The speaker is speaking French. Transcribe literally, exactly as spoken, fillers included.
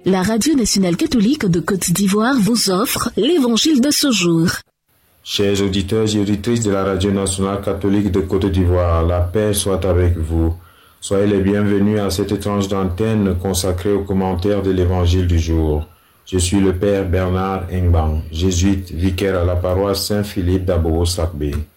La Radio nationale catholique de Côte d'Ivoire vous offre l'Évangile de ce jour. Chers auditeurs et auditrices de la Radio nationale catholique de Côte d'Ivoire, la paix soit avec vous. Soyez les bienvenus à cette tranche d'antenne consacrée au commentaire de l'Évangile du jour. Je suis le Père Bernard Engbang, jésuite, vicaire à la paroisse Saint-Philippe d'Aboro-Sakbe.